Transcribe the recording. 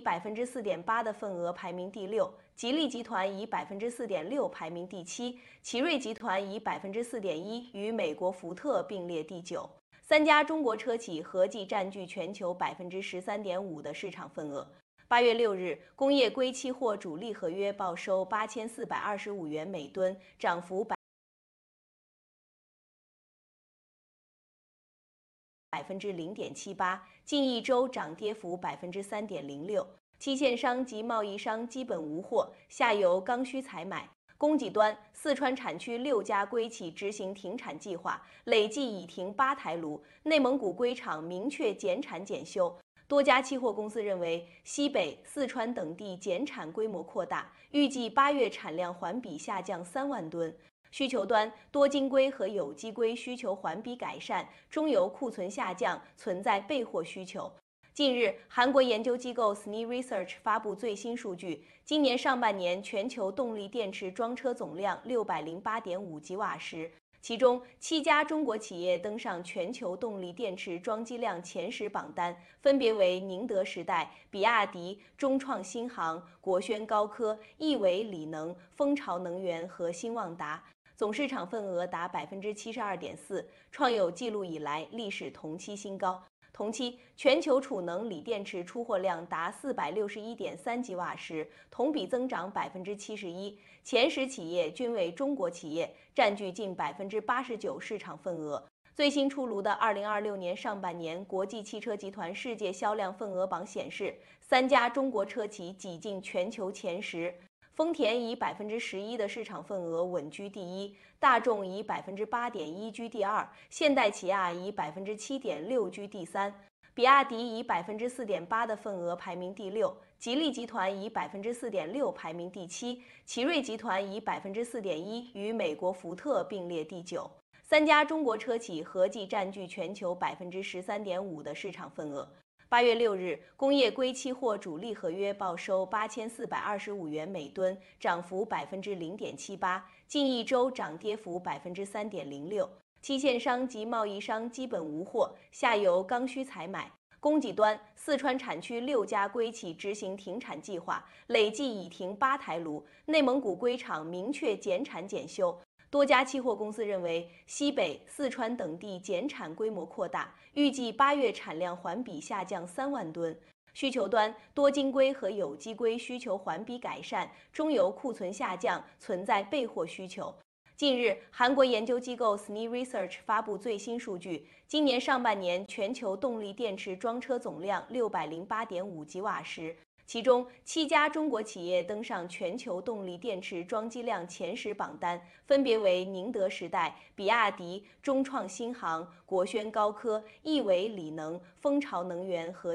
4.8%的份额排名第6，吉利集团以4.6%排名第7，奇瑞集团以4.1%与美国福特并列第9。3家中国车企合计占据全球13.5%的市场份额。8月6日，工业硅期货主力合约报收8425元每吨，涨幅0.78%，近一周涨跌幅3.06%。期限商及贸易商基本无货，下游刚需采买。供给端，四川产区6家硅企执行停产计划，累计已停8台炉。内蒙古硅厂明确减产减休。多家期货公司认为，西北、四川等地减产规模扩大，预计8月产量环比下降3万吨。需求端，多晶硅和有机硅需求环比改善，中游库存下降，存在备货需求。近日，韩国研究机构 SNI Research 发布最新数据，今年上半年全球动力电池装车总量608.5吉瓦时，其中7家中国企业登上全球动力电池装机量前10榜单，分别为宁德时代、比亚迪、中创新航、国轩高科、亿纬锂能、蜂巢能源和新旺达。总市场份额达72.4%，创有记录以来历史同期新高。同期，全球储能锂电池出货量达461.3吉瓦时，同比增长71%。前10企业均为中国企业，占据近89%市场份额。最新出炉的2026年上半年国际汽车集团世界销量份额榜显示，3家中国车企挤进全球前10。丰田以11%的市场份额稳居第1，大众以8.1%居第2，现代起亚以7.6%居第3，比亚迪以4.8%的份额排名第6，吉利集团以4.6%排名第7，奇瑞集团以4.1%与美国福特并列第9。3家中国车企合计占据全球13.5%的市场份额。8月6日，工业硅期货主力合约报收8425元每吨，涨幅0.78%，近一周涨跌幅3.06%。期限商及贸易商基本无货，下游刚需采买。供给端，四川产区6家硅企执行停产计划，累计已停8台炉。内蒙古硅厂明确减产减休。多家期货公司认为，西北、四川等地减产规模扩大，预计8月产量环比下降3万吨。需求端，多晶硅和有机硅需求环比改善，中游库存下降，存在备货需求。近日，韩国研究机构 SNI Research 发布最新数据，今年上半年全球动力电池装车总量608.5吉瓦时，其中7家中国企业登上全球动力电池装机量前10榜单，分别为宁德时代、比亚迪、中创新航、国轩高科、亿纬锂能、蜂巢能源和